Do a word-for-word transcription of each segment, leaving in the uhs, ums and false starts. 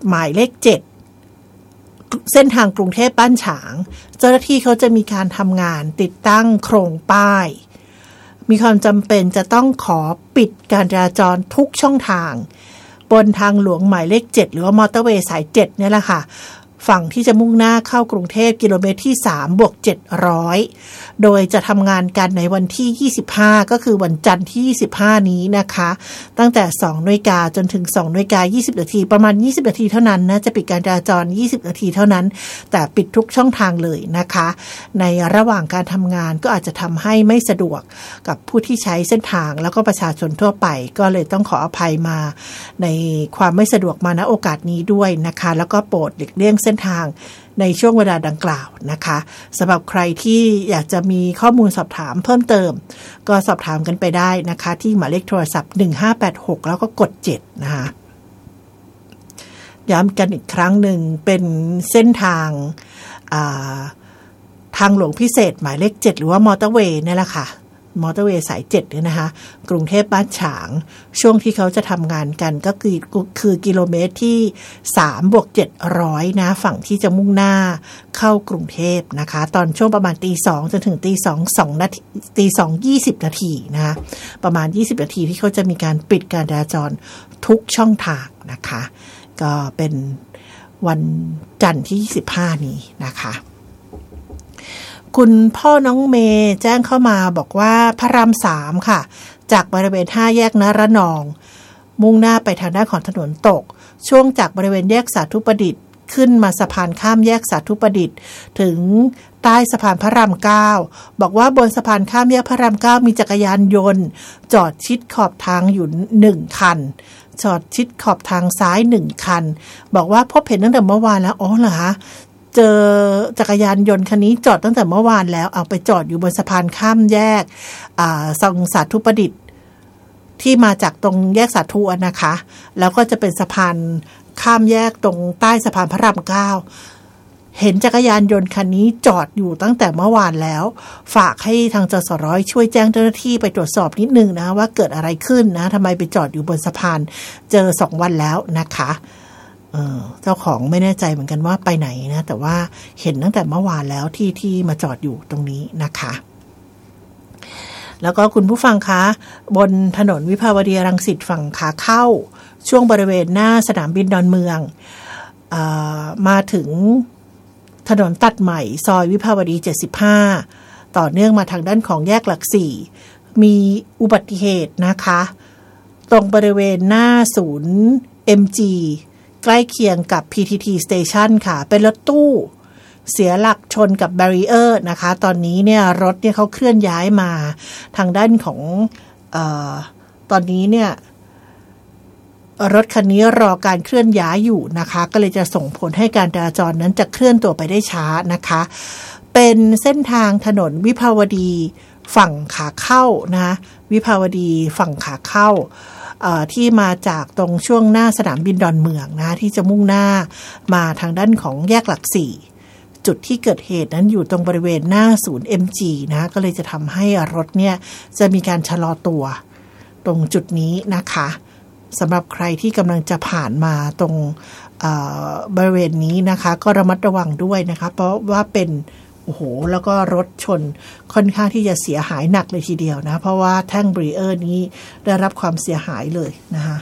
หมายเลขเจ็ดเส้นทางกรุงเทพบ้านฉางเจ้าหน้าที่เขาจะมีการทำงานติดตั้งโครงป้ายมีความจำเป็นจะต้องขอปิดการจราจรทุกช่องทางบนทางหลวงหมายเลขเจ็ดหรือว่ามอเตอร์เวย์สายเจ็ดเนี่ยแหละค่ะฝั่งที่จะมุ่งหน้าเข้ากรุงเทพกิโลเมตรที่สามบวกเจ็ดร้อยโดยจะทำงานกันในวันที่ยี่สิบห้าก็คือวันจันทร์ที่ยี่สิบห้านี้นะคะตั้งแต่ สองนาฬิกา จนถึง สองนาฬิกายี่สิบนาทีประมาณยี่สิบนาทีเท่านั้นนะจะปิดการจราจรยี่สิบนาทีเท่านั้นแต่ปิดทุกช่องทางเลยนะคะในระหว่างการทำงานก็อาจจะทำให้ไม่สะดวกกับผู้ที่ใช้เส้นทางแล้วก็ประชาชนทั่วไปก็เลยต้องขออภัยมาในความไม่สะดวกมาณโอกาสนี้ด้วยนะคะแล้วก็โปรดหลีกเลี่ยงเส้นทางในช่วงเวลาดังกล่าวนะคะสำหรับใครที่อยากจะมีข้อมูลสอบถามเพิ่มเติมก็สอบถามกันไปได้นะคะที่หมายเลขโทรศัพท์หนึ่งห้าแปดหกแล้วก็กดเจ็ดนะคะย้ำกันอีกครั้งหนึ่งเป็นเส้นทางทางหลวงพิเศษหมายเลขเจ็ดหรือว่ามอเตอร์เวย์นี่แหละค่ะมอเตอร์เวย์สายเจ็ดเนี่ยนะคะกรุงเทพบ้านฉางช่วงที่เขาจะทำงานกันก็คือคือกิโลเมตรที่สามบวกเจ็ดร้อยนะฝั่งที่จะมุ่งหน้าเข้ากรุงเทพนะคะตอนช่วงประมาณตีสองจนถึงตีสองสองนาทีตีสองยี่สิบนาทีนะคะประมาณยี่สิบนาทีที่เขาจะมีการปิดการจราจรทุกช่องทางนะคะก็เป็นวันจันทร์ที่ยี่สิบห้านี้นะคะคุณพ่อน้องเมย์แจ้งเข้ามาบอกว่าพระรามสามค่ะจากบริเวณห้าแยกนรนองมุ่งหน้าไปทางด้านของถนนตกช่วงจากบริเวณแยกสาธุประดิษฐ์ขึ้นมาสะพานข้ามแยกสาธุประดิษฐ์ถึงใต้สะพานพระรามเก้าบอกว่าบนสะพานข้ามแยกพระรามเก้ามีจักรยานยนต์จอดชิดขอบทางอยู่หนึ่งคันจอดชิดขอบทางซ้ายหนึ่งคันบอกว่าพบเห็นตั้งแต่เมื่อวานแล้วอ๋อเหรอคะเจอจักรยานยนต์คันนี้จอดตั้งแต่เมื่อวานแล้วเอาไปจอดอยู่บนสะพานข้ามแยกอ่าทรงสาธุประดิษฐ์ที่มาจากตรงแยกสาธุนะคะแล้วก็จะเป็นสะพานข้ามแยกตรงใต้สะพานพระรามเก้าเห็นจักรยานยนต์คันนี้จอดอยู่ตั้งแต่เมื่อวานแล้วฝากให้ทางจสร้อยช่วยแจ้งเจ้าหน้าที่ไปตรวจสอบนิดนึงนะว่าเกิดอะไรขึ้นนะทำไมไปจอดอยู่บนสะพานเจอสองวันแล้วนะคะเออเจ้าของไม่แน่ใจเหมือนกันว่าไปไหนนะแต่ว่าเห็นตั้งแต่เมื่อวานแล้วที่ที่มาจอดอยู่ตรงนี้นะคะแล้วก็คุณผู้ฟังคะบนถนนวิภาวดีรังสิตฝั่งขาเข้าช่วงบริเวณหน้าสนามบินดอนเมืองเอ่อมาถึงถนนตัดใหม่ซอยวิภาวดีเจ็ดสิบห้าต่อเนื่องมาทางด้านของแยกหลักสี่มีอุบัติเหตุนะคะตรงบริเวณหน้าศูนย์ เอ็ม จี ใกล้เคียงกับ พี ที ที Station ค่ะเป็นรถตู้เสียหลักชนกับแบรีเออร์นะคะตอนนี้เนี่ยรถเนี่ยเขาเคลื่อนย้ายมาทางด้านของเอ่อตอนนี้เนี่ยรถคันนี้รอการเคลื่อนย้ายอยู่นะคะก็เลยจะส่งผลให้การจราจรนั้นจะเคลื่อนตัวไปได้ช้านะคะเป็นเส้นทางถนนวิภาวดีฝั่งขาเข้านะวิภาวดีฝั่งขาเข้าที่มาจากตรงช่วงหน้าสนามบินดอนเมืองนะที่จะมุ่งหน้ามาทางด้านของแยกหลักสี่จุดที่เกิดเหตุนั้นอยู่ตรงบริเวณหน้าศูนย์ เอ็ม จี นะก็เลยจะทำให้รถเนี่ยจะมีการชะลอตัวตรงจุดนี้นะคะสำหรับใครที่กำลังจะผ่านมาตรงบริเวณนี้นะคะก็ระมัดระวังด้วยนะคะเพราะว่าเป็นโอ้โหแล้วก็รถชนค่อนข้างที่จะเสียหายหนักเลยทีเดียวนะเพราะว่าแท่งบรีเออร์นี้ได้รับความเสียหายเลยนะคะ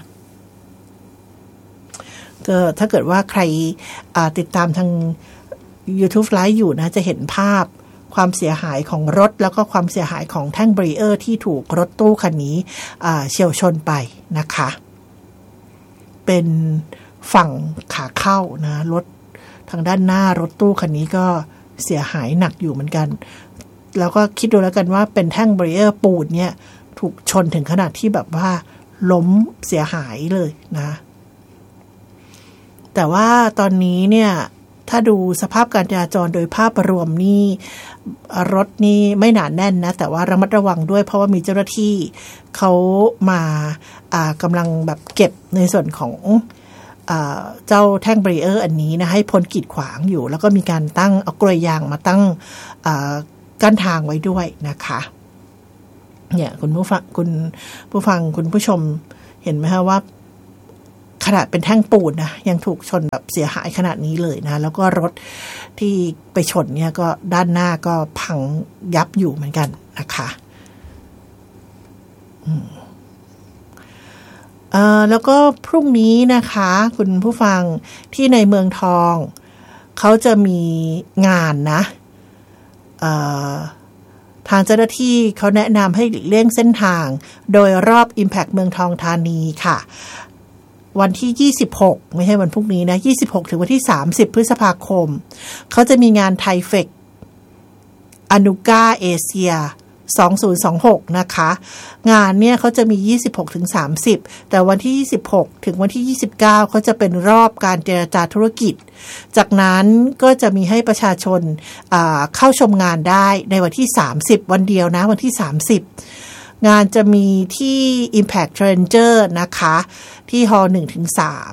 ก็ถ้าเกิดว่าใครติดตามทาง YouTube Live อยู่นะจะเห็นภาพความเสียหายของรถแล้วก็ความเสียหายของแท่งบรีเออร์ที่ถูกรถตู้คันนี้เฉี่ยวชนไปนะคะเป็นฝั่งขาเข้านะรถทางด้านหน้ารถตู้คันนี้ก็เสียหายหนักอยู่เหมือนกันแล้วก็คิดดูแล้วกันว่าเป็นแท่งบรีเออร์ปูนเนี่ยถูกชนถึงขนาดที่แบบว่าล้มเสียหายเลยนะแต่ว่าตอนนี้เนี่ยถ้าดูสภาพการจราจรโดยภาพรวมนี่รถนี่ไม่หนาแน่นนะแต่ว่าระมัดระวังด้วยเพราะว่ามีเจ้าหน้าที่เขามาอ่ากำลังแบบเก็บในส่วนของเจ้าแท่งบรีเออร์อันนี้นะให้พ้นกีดขวางอยู่แล้วก็มีการตั้งเอากลวยยางมาตั้งกั้นทางไว้ด้วยนะคะเนี่ยคุณผู้ฟังคุณผู้ฟังคุณผู้ชมเห็นไหมคะว่าขนาดเป็นแท่งปูนนะยังถูกชนแบบเสียหายขนาดนี้เลยนะแล้วก็รถที่ไปชนเนี่ยก็ด้านหน้าก็พังยับอยู่เหมือนกันนะคะอืมเอ่อแล้วก็พรุ่งนี้นะคะคุณผู้ฟังที่ในเมืองทองเขาจะมีงานนะเอ่อทางเจ้าหน้าที่เขาแนะนำให้หลีกเลี่ยงเส้นทางโดยรอบ Impact เมืองทองธานีค่ะวันที่ยี่สิบหกไม่ใช่วันพรุ่งนี้นะยี่สิบหกถึงวันที่สามสิบพฤษภาคมเขาจะมีงานไทเฟคอนุกาเอเชียสองพันยี่สิบหกนะคะงานเนี่ยเขาจะมียี่สิบหกถึงสามสิบแต่วันที่ยี่สิบหกถึงวันที่ยี่สิบเก้าเขาจะเป็นรอบการเจรจาธุรกิจจากนั้นก็จะมีให้ประชาชนเข้าชมงานได้ในวันที่สามสิบวันเดียวนะวันที่สามสิบงานจะมีที่ Impact Challenger นะคะที่ฮอลล์ หนึ่งถึงสาม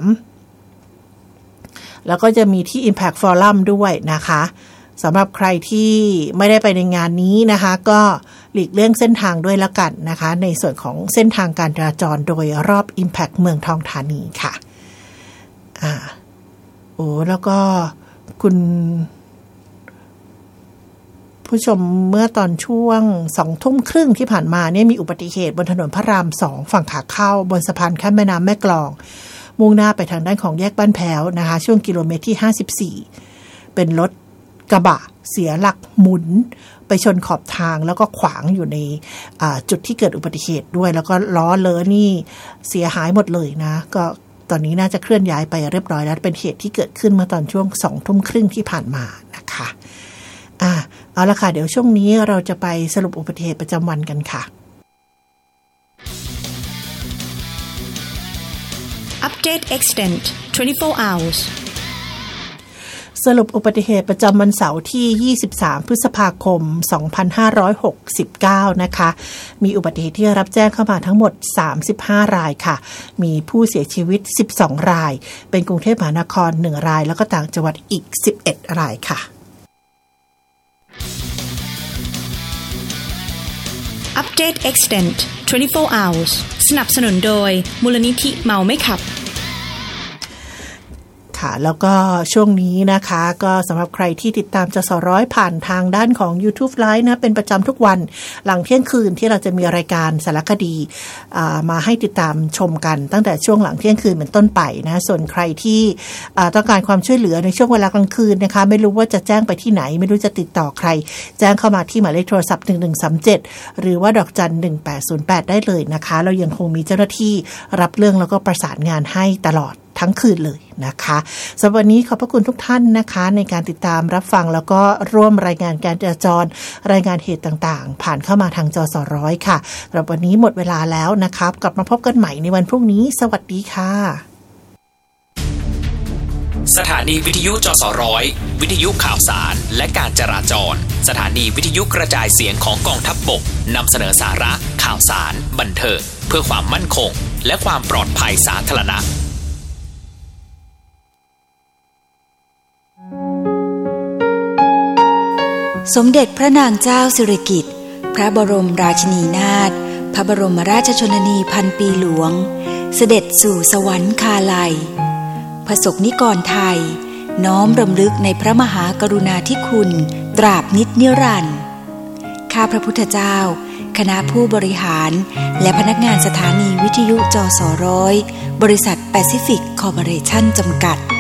แล้วก็จะมีที่ Impact Forum ด้วยนะคะสำหรับใครที่ไม่ได้ไปในงานนี้นะคะก็หลีกเลี่ยงเส้นทางด้วยละกันนะคะในส่วนของเส้นทางการจราจรโดยรอบ Impact เมืองทองธานีค่ะอ่าโอ้แล้วก็คุณผู้ชมเมื่อตอนช่วงสองทุ่มครึ่งที่ผ่านมาเนี่ยมีอุบัติเหตุบนถนนพระรามสองฝั่งขาเข้าบนสะพานข้ามแม่น้ำแม่กลองมุ่งหน้าไปทางด้านของแยกบ้านแพ้วนะคะช่วงกิโลเมตรที่ห้าสิบสี่เป็นรถกระบะเสียหลักหมุนไปชนขอบทางแล้วก็ขวางอยู่ในจุดที่เกิดอุบัติเหตุด้วยแล้วก็ล้อเลอะนี่เสียหายหมดเลยนะก็ตอนนี้น่าจะเคลื่อนย้ายไปเรียบร้อยแล้วเป็นเหตุที่เกิดขึ้นเมื่อตอนช่วงสองทุ่มครึ่งที่ผ่านมานะคะอ่าเอาละค่ะเดี๋ยวช่วงนี้เราจะไปสรุปอุบัติเหตุประจำวันกันค่ะ Update Extend ยี่สิบสี่ hours สรุปอุบัติเหตุประจำวันเสาร์ที่ยี่สิบสามพฤษภาคมสองพันห้าร้อยหกสิบเก้านะคะมีอุบัติเหตุที่รับแจ้งเข้ามาทั้งหมดสามสิบห้ารายค่ะมีผู้เสียชีวิตสิบสองรายเป็นกรุงเทพมหานครหนึ่งรายแล้วก็ต่างจังหวัดอีกสิบเอ็ดรายค่ะ Update Extend ยี่สิบสี่ hours สนับสนุนโดยมูลนิธิเมาไม่ขับค่ะแล้วก็ช่วงนี้นะคะก็สำหรับใครที่ติดตามจสร้อยผ่านทางด้านของ YouTube Live นะเป็นประจำทุกวันหลังเที่ยงคืนที่เราจะมีรายการสารคดีมาให้ติดตามชมกันตั้งแต่ช่วงหลังเที่ยงคืนเป็นต้นไปนะส่วนใครที่ต้องการความช่วยเหลือในช่วงเวลากลางคืนนะคะไม่รู้ว่าจะแจ้งไปที่ไหนไม่รู้จะติดต่อใครแจ้งเข้ามาที่หมายเลขโทรศัพท์หนึ่งหนึ่งสามเจ็ดหรือว่าดอกจันหนึ่งแปดศูนย์แปดได้เลยนะคะเรายังคงมีเจ้าหน้าที่รับเรื่องแล้วก็ประสานงานให้ตลอดทั้งคืนเลยนะคะสำหรับวันนี้ขอบพระคุณทุกท่านนะคะในการติดตามรับฟังแล้วก็ร่วมรายงานการจราจรรายงานเหตุต่างๆผ่านเข้ามาทางจสร้อยค่ะสำหรับวันนี้หมดเวลาแล้วนะครับกลับมาพบกันใหม่ในวันพรุ่งนี้สวัสดีค่ะสถานีวิทยุจสร้อยวิทยุข่าวสารและการจราจรสถานีวิทยุกระจายเสียงของกองทัพบกนำเสนอสาระข่าวสารบันเทิงเพื่อความมั่นคงและความปลอดภัยสาธารณะสมเด็จพระนางเจ้าสิริกิติ์พระบรมราชินีนาถพระบรมราชชนนีพันปีหลวงเสด็จสู่สวรรคาลัยประสบนิกรไทยน้อมรำลึกในพระมหากรุณาธิคุณตราบนิจนิรันดร์ข้าพระพุทธเจ้าคณะผู้บริหารและพนักงานสถานีวิทยุจสร้อยบริษัทแปซิฟิกคอร์ปอเรชั่นจำกัด